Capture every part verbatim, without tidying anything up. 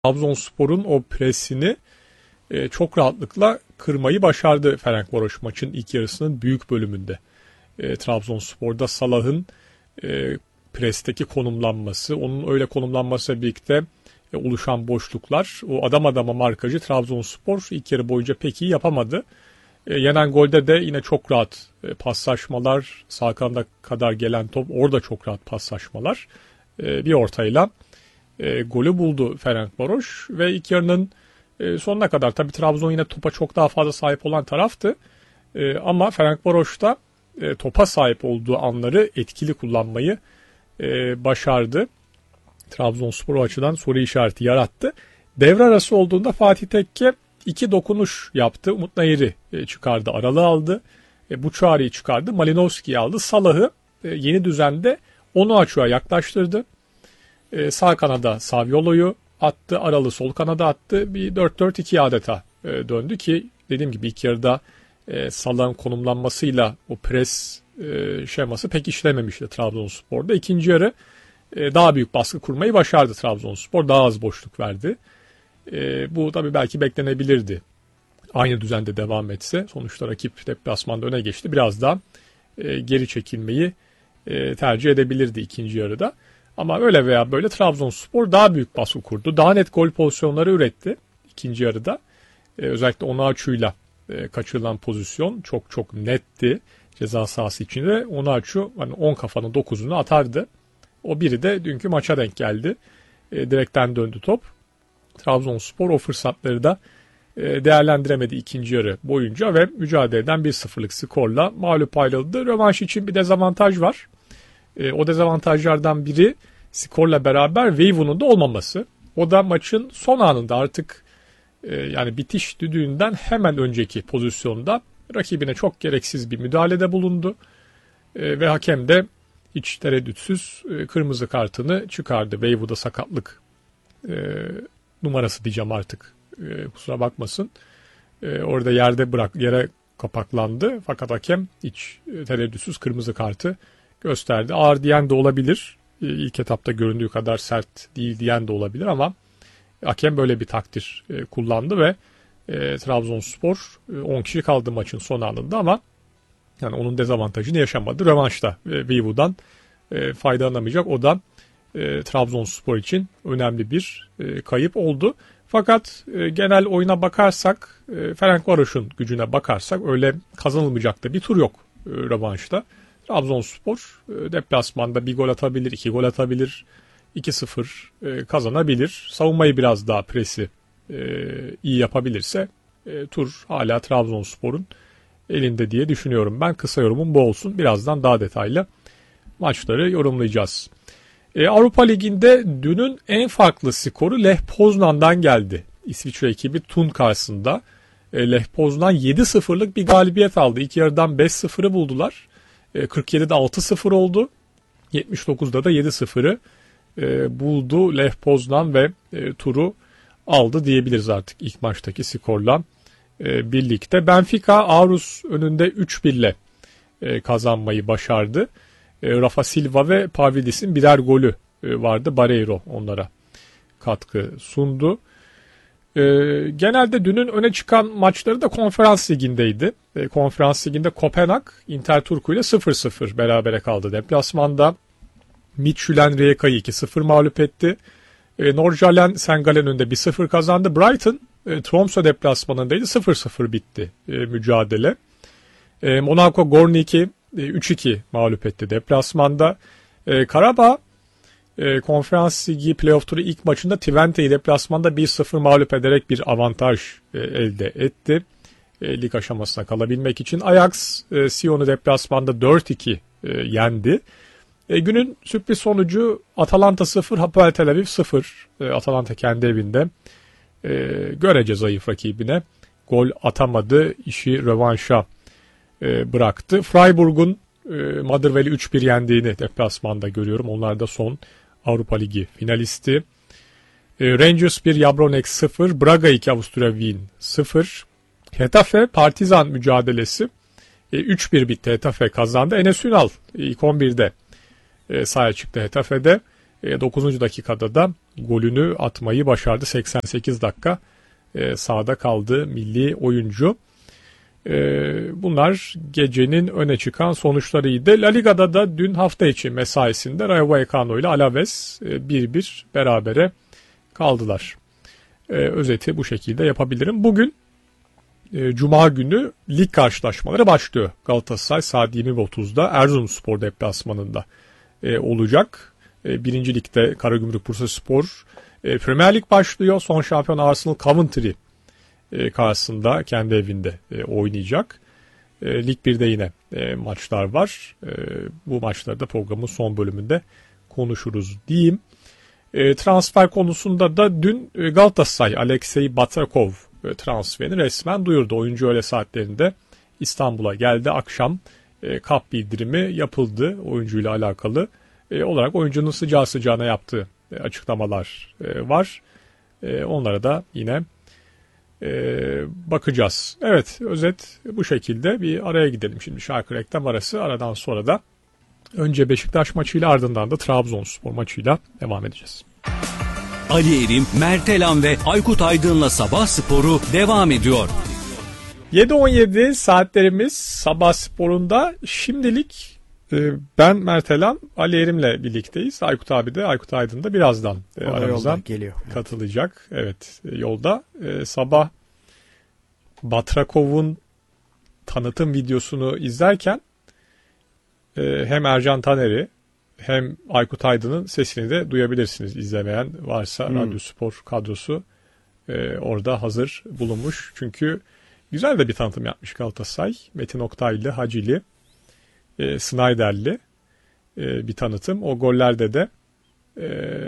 Trabzonspor'un o presini e, çok rahatlıkla kırmayı başardı Ferencvaros maçın ilk yarısının büyük bölümünde. E, Trabzonspor'da Salah'ın e, presteki konumlanması, onun öyle konumlanmasıyla birlikte e, oluşan boşluklar, o adam adama markajı Trabzonspor ilk yarı boyunca pek iyi yapamadı. E, yenen golde de yine çok rahat e, paslaşmalar, sağ kanada kadar gelen top, orada çok rahat paslaşmalar. E, bir ortayla e, golü buldu Ferencvaros ve ilk yarının e, sonuna kadar tabii Trabzon yine topa çok daha fazla sahip olan taraftı. E, ama Ferencvaros'ta e, topa sahip olduğu anları etkili kullanmayı e, başardı. Trabzonspor o açıdan soru işareti yarattı. Devre arası olduğunda Fatih Tekke iki dokunuş yaptı. Umut Nayır'ı e, çıkardı, aralığı aldı. E, Buçari'yi çıkardı, Malinovski'yi aldı. Salah'ı e, yeni düzende Onuachu'ya yaklaştırdı. E, sağ kanada Saviolo'yu attı, aralı sol kanada attı. Bir dört dört iki adeta e, döndü ki dediğim gibi ilk yarıda e, Salah'ın konumlanmasıyla o pres e, şeması pek işlememişti Trabzonspor'da. İkinci yarı e, daha büyük baskı kurmayı başardı Trabzonspor. Daha az boşluk verdi. E, bu tabii belki beklenebilirdi. Aynı düzende devam etse. Sonuçta rakip deplasmanda öne geçti. Biraz daha e, geri çekilmeyi e, tercih edebilirdi ikinci yarıda. Ama öyle veya böyle Trabzonspor daha büyük baskı kurdu. Daha net gol pozisyonları üretti ikinci yarıda. E, özellikle Onuachu'yla e, kaçırılan pozisyon çok çok netti. Ceza sahası içinde Onuachu hani on kafanın dokuzunu atardı. O biri de dünkü maça denk geldi. E, direkten döndü top. Trabzonspor o fırsatları da e, değerlendiremedi ikinci yarı boyunca ve mücadeleden bir sıfırlık skorla mağlup ayrıldı. Rövanş için bir dezavantaj var. E, o dezavantajlardan biri skorla beraber Veyvun'un da olmaması. O da maçın son anında artık e, yani bitiş düdüğünden hemen önceki pozisyonda rakibine çok gereksiz bir müdahalede bulundu. E, ve hakem de hiç tereddütsüz e, kırmızı kartını çıkardı. Veyvun'da sakatlık e, numarası diyeceğim artık. E, kusura bakmasın. E, orada yerde bırak yere kapaklandı. Fakat hakem hiç e, tereddütsüz kırmızı kartı gösterdi. Ağır diyen de olabilir. E, ilk etapta göründüğü kadar sert değil diyen de olabilir ama hakem böyle bir takdir e, kullandı ve e, Trabzonspor e, on kişi kaldı maçın son anında ama yani onun dezavantajını yaşamadı. Rövanşta e, Veyvun'dan e, faydalanamayacak. O da e, Trabzonspor için önemli bir e, kayıp oldu. Fakat e, genel oyuna bakarsak, e, Ferencvaros'un gücüne bakarsak öyle kazanılmayacak da bir tur yok e, rövanşta. Trabzonspor e, deplasmanda bir gol atabilir, iki gol atabilir, iki sıfır e, kazanabilir. Savunmayı biraz daha presi e, iyi yapabilirse e, tur hala Trabzonspor'un elinde diye düşünüyorum. Ben kısa yorumum bu olsun. Birazdan daha detaylı maçları yorumlayacağız. Ee, Avrupa Ligi'nde dünün en farklı skoru Lech Poznan'dan geldi. İsviçre ekibi Thun karşısında. E, Lech Poznan yedi sıfırlık bir galibiyet aldı. İlk yarıdan beş sıfırı buldular. E, kırk yedide altı sıfır oldu. yetmiş dokuzda da yedi sıfırı e, buldu Lech Poznan ve e, turu aldı diyebiliriz artık ilk maçtaki skorla e, birlikte. Benfica Aarhus önünde üç bir ile e, kazanmayı başardı. Rafa Silva ve Pavlidis'in birer golü vardı. Barreiro onlara katkı sundu. Genelde dünün öne çıkan maçları da Konferans Ligi'ndeydi. Konferans Ligi'nde Kopenhag Inter Turku ile sıfır sıfır berabere kaldı. Deplasmanda Midtjylland Rijeka'yı iki sıfır mağlup etti. Nordsjælland Sengal'in önünde bir sıfır kazandı. Brighton Tromsø deplasmanındaydı. sıfır sıfır bitti mücadele. Monaco Gornik'i üç iki mağlup etti deplasmanda. Ee, Karabağ e, Konferans Ligi playoff turu ilk maçında Twente'yi deplasmanda bir sıfır mağlup ederek bir avantaj e, elde etti. E, lig aşamasına kalabilmek için. Ajax e, Sion'u deplasmanda dört iki e, yendi. E, günün sürpriz sonucu Atalanta sıfır, Hapoel Tel Aviv sıfır. E, Atalanta kendi evinde e, görece zayıf rakibine gol atamadı. İşi rövanşa bıraktı. Freiburg'un Motherwell'i üç bir yendiğini deplasmanda görüyorum. Onlar da son Avrupa Ligi finalisti. Rangers bir, Jablonec sıfır, Braga iki, Avusturya Wien sıfır. Getafe Partizan mücadelesi üç bir bitti. Getafe kazandı. Enes Ünal ilk on birde sahaya çıktı Getafe'de. dokuzuncu dakikada da golünü atmayı başardı. seksen sekiz dakika e, sahada kaldı milli oyuncu. E, bunlar gecenin öne çıkan sonuçlarıydı. La Liga'da da dün hafta içi mesaisinde Rayo Vallecano ile Alaves e, bir bir berabere kaldılar. E, özeti bu şekilde yapabilirim. Bugün e, Cuma günü lig karşılaşmaları başlıyor. Galatasaray saat yirmi otuzda Erzurumspor deplasmanında e, olacak. E, birinci Lig'de Karagümrük Bursaspor. E, Premier Lig başlıyor. Son şampiyon Arsenal Coventry e, karşısında kendi evinde e, oynayacak. E, Lig birde yine e, maçlar var. E, bu maçları da programın son bölümünde konuşuruz diyeyim. E, transfer konusunda da dün e, Galatasaray Alexey Batrakov e, transferini resmen duyurdu. Oyuncu öğle saatlerinde İstanbul'a geldi. Akşam e, kap bildirimi yapıldı oyuncuyla alakalı. E, olarak oyuncunun sıcağı sıcağına yaptığı e, açıklamalar e, var. E, onlara da yine e, bakacağız. Evet, özet bu şekilde. Bir araya gidelim şimdi, şarkı reklam arası. Aradan sonra da önce Beşiktaş maçıyla, ardından da Trabzonspor maçıyla devam edeceğiz. Ali Erim, Mert Elan ve Aykut Aydın'la Sabah Sporu devam ediyor. yedi on yedi saatlerimiz Sabah Spor'unda. Şimdilik e, ben Mert Elan, Ali Erim'le birlikteyiz. Aykut abi de, Aykut Aydın da birazdan e, aramıza geliyor. katılacak. Evet, e, yolda. E, sabah Batrakov'un tanıtım videosunu izlerken e, hem Ercan Taner'i hem Aykut Aydın'ın sesini de duyabilirsiniz. İzlemeyen varsa hmm. Radyo Spor kadrosu e, orada hazır bulunmuş. Çünkü güzel de bir tanıtım yapmış Galatasaray. Metin Oktaylı, Hacili, e, Snyder'li e, bir tanıtım. O gollerde de e,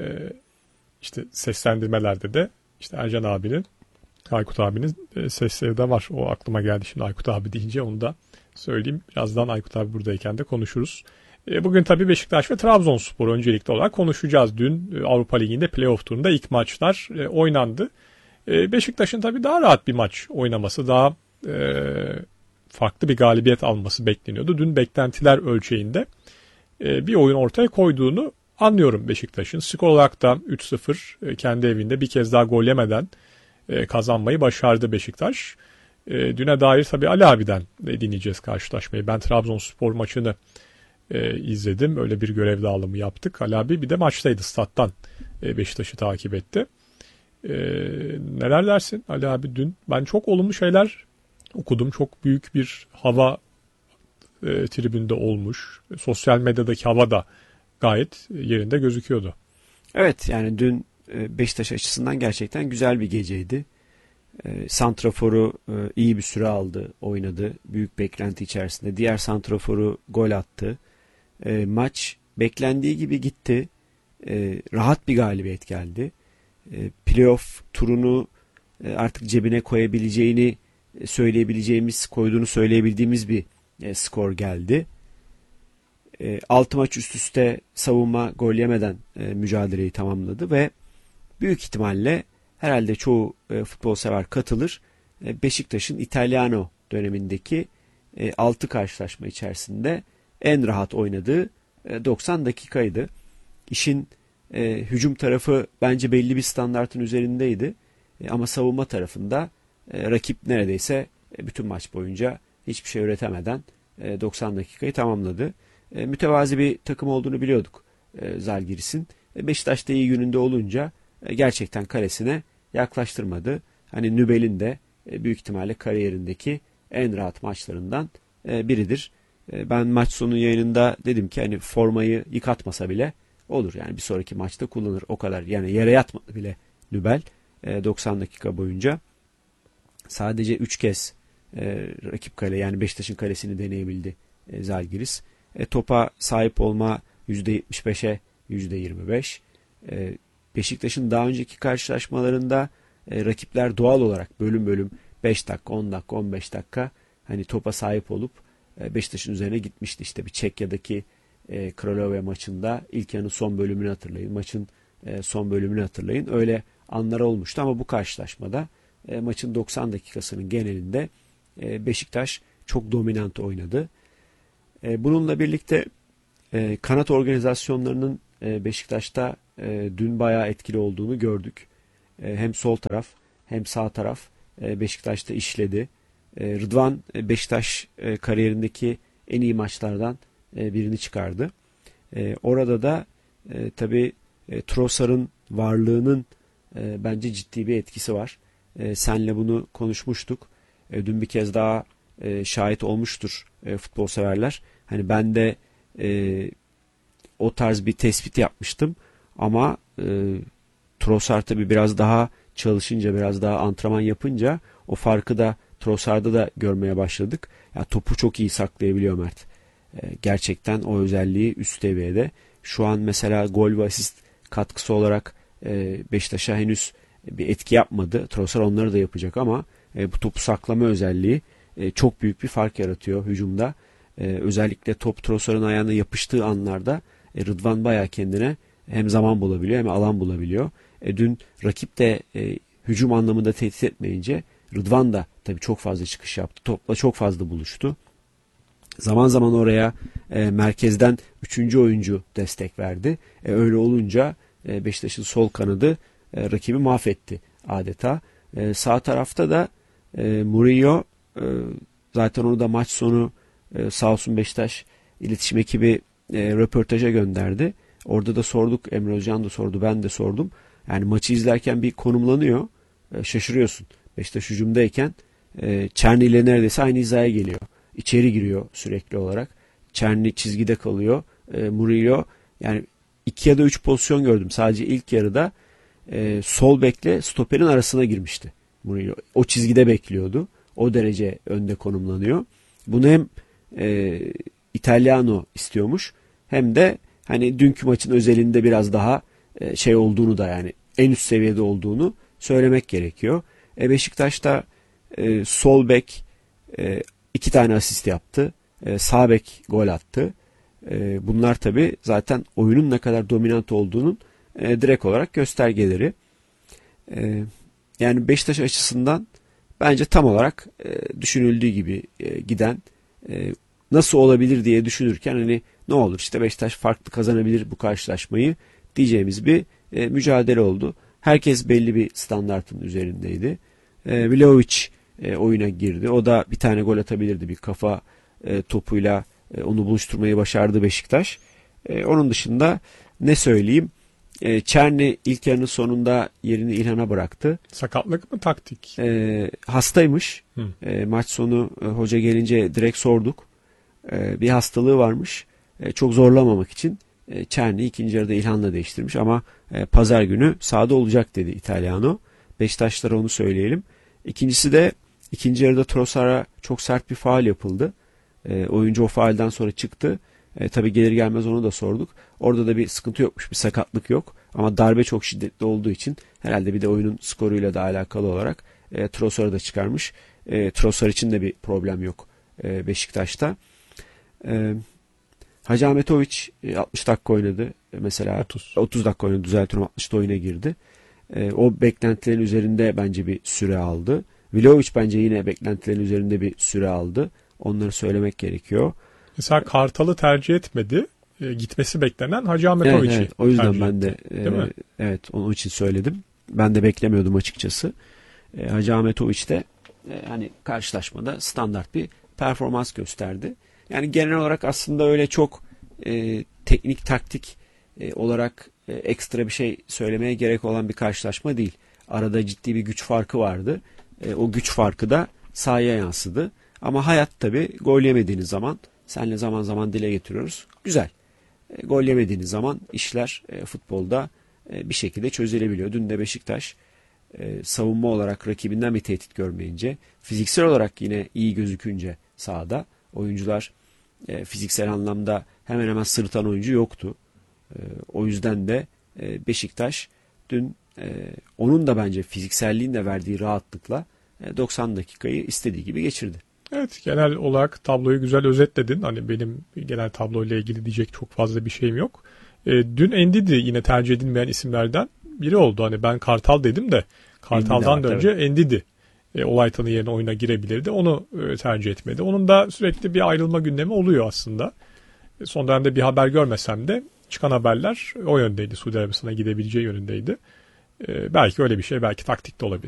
işte seslendirmelerde de işte Ercan abinin, Aykut abinin e, sesleri de var. O aklıma geldi şimdi Aykut abi deyince, onu da söyleyeyim. Birazdan Aykut abi buradayken de konuşuruz. Bugün tabii Beşiktaş ve Trabzonspor öncelikli olarak konuşacağız. Dün Avrupa Ligi'nde playoff turunda ilk maçlar oynandı. Beşiktaş'ın tabii daha rahat bir maç oynaması, daha farklı bir galibiyet alması bekleniyordu. Dün beklentiler ölçeğinde bir oyun ortaya koyduğunu anlıyorum Beşiktaş'ın. Skor olarak da üç sıfır kendi evinde bir kez daha gol yemeden kazanmayı başardı Beşiktaş. Düne dair tabii Ali abiden dinleyeceğiz karşılaşmayı. Ben Trabzonspor maçını E, izledim. Öyle bir görev dağılımı yaptık. Ali abi bir de maçtaydı. Stat'tan e, Beşiktaş'ı takip etti. E, neler dersin Ali abi dün? Ben çok olumlu şeyler okudum. Çok büyük bir hava e, tribünde olmuş. Sosyal medyadaki hava da gayet yerinde gözüküyordu. Evet, yani dün e, Beşiktaş açısından gerçekten güzel bir geceydi. E, santraforu e, iyi bir süre aldı, oynadı. Büyük beklenti içerisinde. Diğer santraforu gol attı. E, maç beklendiği gibi gitti. E, rahat bir galibiyet geldi. E, playoff turunu e, artık cebine koyabileceğini e, söyleyebileceğimiz, koyduğunu söyleyebildiğimiz bir e, skor geldi. E, altı maç üst üste savunma gol yemeden e, mücadeleyi tamamladı ve büyük ihtimalle herhalde çoğu e, futbol sever katılır. E, Beşiktaş'ın İtalyano dönemindeki e, altı karşılaşma içerisinde en rahat oynadığı e, doksan dakikaydı. İşin e, hücum tarafı bence belli bir standartın üzerindeydi. E, ama savunma tarafında e, rakip neredeyse e, bütün maç boyunca hiçbir şey üretemeden e, doksan dakikayı tamamladı. E, mütevazi bir takım olduğunu biliyorduk e, Zalgiris'in. E, Beşiktaş da iyi gününde olunca e, gerçekten kalesine yaklaştırmadı. Hani Nübel'in de e, büyük ihtimalle kariyerindeki en rahat maçlarından e, biridir. E, ben maç sonu yayınında dedim ki hani formayı yıkatmasa bile olur. Yani bir sonraki maçta kullanır, o kadar. Yani yere yatmadı bile Nübel e, doksan dakika boyunca. Sadece üç kez e, rakip kale, yani Beşiktaş'ın kalesini deneyebildi e, Zalgiris. E, topa sahip olma yüzde yetmiş beşe yüzde yirmi beş. E, Beşiktaş'ın daha önceki karşılaşmalarında e, rakipler doğal olarak bölüm bölüm beş dakika, on dakika, on beş dakika hani topa sahip olup e, Beşiktaş'ın üzerine gitmişti. İşte bir Çekya'daki e, Kralove maçında ilk yarının son bölümünü hatırlayın. Maçın e, son bölümünü hatırlayın. Öyle anlar olmuştu ama bu karşılaşmada e, maçın doksan dakikasının genelinde e, Beşiktaş çok dominant oynadı. E, bununla birlikte e, kanat organizasyonlarının e, Beşiktaş'ta e, dün bayağı etkili olduğunu gördük. E, hem sol taraf hem sağ taraf e, Beşiktaş'ta işledi. E, Rıdvan e, Beşiktaş e, kariyerindeki en iyi maçlardan e, birini çıkardı. E, orada da e, tabii e, Trossard'ın varlığının e, bence ciddi bir etkisi var. E, senle bunu konuşmuştuk. E, dün bir kez daha e, şahit olmuştur e, futbol severler. Hani ben de e, o tarz bir tespit yapmıştım. Ama e, Trossard tabii biraz daha çalışınca, biraz daha antrenman yapınca o farkı da Trossard'da da görmeye başladık. Ya, topu çok iyi saklayabiliyor Mert. E, gerçekten o özelliği üst seviyede. Şu an mesela gol ve asist katkısı olarak e, Beşiktaş'a henüz bir etki yapmadı. Trossard onları da yapacak ama e, bu topu saklama özelliği e, çok büyük bir fark yaratıyor hücumda. E, özellikle top Trossard'ın ayağına yapıştığı anlarda e, Rıdvan bayağı kendine hem zaman bulabiliyor hem alan bulabiliyor. E, dün rakip de e, hücum anlamında tehdit etmeyince Rıdvan da tabii çok fazla çıkış yaptı. Topla çok fazla buluştu. Zaman zaman oraya e, merkezden üçüncü oyuncu destek verdi. E, öyle olunca e, Beşiktaş'ın sol kanadı e, rakibi mahvetti adeta. E, sağ tarafta da e, Murillo e, zaten onu da maç sonu e, sağ olsun Beşiktaş iletişim ekibi e, röportaja gönderdi. Orada da sorduk. Emre Özcan da sordu. Ben de sordum. Yani maçı izlerken bir konumlanıyor. E, şaşırıyorsun. Beşiktaş hücumdayken e, Çerni ile neredeyse aynı hizaya geliyor. İçeri giriyor sürekli olarak. Çerni çizgide kalıyor. E, Murillo yani iki ya da üç pozisyon gördüm. Sadece ilk yarıda e, sol bekle stoperin arasına girmişti Murillo. O çizgide bekliyordu. O derece önde konumlanıyor. Bunu hem e, Italiano istiyormuş hem de hani dünkü maçın özelinde biraz daha e, şey olduğunu da yani en üst seviyede olduğunu söylemek gerekiyor. E, Beşiktaş'ta e, sol bek e, iki tane asist yaptı. E, sağ bek gol attı. E, bunlar tabii zaten oyunun ne kadar dominant olduğunun e, direkt olarak göstergeleri. E, yani Beşiktaş açısından bence tam olarak e, düşünüldüğü gibi e, giden e, nasıl olabilir diye düşünürken hani ne olur işte Beşiktaş farklı kazanabilir bu karşılaşmayı diyeceğimiz bir e, mücadele oldu. Herkes belli bir standartın üzerindeydi. E, Vlahovic e, oyuna girdi. O da bir tane gol atabilirdi. Bir kafa e, topuyla e, onu buluşturmayı başardı Beşiktaş. E, onun dışında ne söyleyeyim? E, Çerni ilk yarının sonunda yerini İlhan'a bıraktı. Sakatlık mı taktik? E, hastaymış. Hı. E, maç sonu e, hoca gelince direkt sorduk. E, bir hastalığı varmış. E, çok zorlamamak için e, Çerni ikinci yarıda İlhan'la değiştirmiş ama e, pazar günü sahada olacak dedi Italiano. Beşiktaşlara onu söyleyelim. İkincisi de ikinci yarıda Trossard'a çok sert bir faul yapıldı. E, oyuncu o faulden sonra çıktı. E, tabii gelir gelmez onu da sorduk. Orada da bir sıkıntı yokmuş, bir sakatlık yok. Ama darbe çok şiddetli olduğu için herhalde bir de oyunun skoruyla da alakalı olarak e, Trossard'ı da çıkarmış. E, Trossard için de bir problem yok e, Beşiktaş'ta. E, Hacı Ahmetoviç e, altmış dakika oynadı. E, mesela otuz. otuz dakika oynadı. Düzeltiyorum, altmışta oyuna girdi. E, o beklentilerin üzerinde bence bir süre aldı. Vlahovic bence yine beklentilerin üzerinde bir süre aldı. Onları söylemek gerekiyor. Mesela Kartal'ı tercih etmedi. E, gitmesi beklenen Hacı Ahmetovic'i. Evet, evet. O yüzden tercih ben de etti. e, Değil mi? evet onun için söyledim. Ben de beklemiyordum açıkçası. E, Hacı Ahmetoviç de e, hani karşılaşmada standart bir performans gösterdi. Yani genel olarak aslında öyle çok e, teknik taktik e, olarak e, ekstra bir şey söylemeye gerek olan bir karşılaşma değil. Arada ciddi bir güç farkı vardı. E, o güç farkı da sahaya yansıdı. Ama hayat tabii gol yemediğiniz zaman senle zaman zaman dile getiriyoruz. Güzel. E, gol yemediğiniz zaman işler e, futbolda e, bir şekilde çözülebiliyor. Dün de Beşiktaş e, savunma olarak rakibinden bir tehdit görmeyince, fiziksel olarak yine iyi gözükünce sahada oyuncular e, fiziksel anlamda hemen hemen sırıtan oyuncu yoktu. E, o yüzden de e, Beşiktaş dün e, onun da bence fizikselliğin de verdiği rahatlıkla e, doksan dakikayı istediği gibi geçirdi. Evet, genel olarak tabloyu güzel özetledin. Hani benim genel tabloyla ilgili diyecek çok fazla bir şeyim yok. E, dün Ndidi yine tercih edilmeyen isimlerden biri oldu. Hani ben Kartal dedim de Kartal'dan da önce Ndidi e, Olaytan'ın yerine oyuna girebilirdi. Onu e, tercih etmedi. Onun da sürekli bir ayrılma gündemi oluyor aslında. E, son dönemde bir haber görmesem de çıkan haberler o yöndeydi. Suudi Arabistan'a gidebileceği yönündeydi. Ee, belki öyle bir şey, belki taktik de olabilir.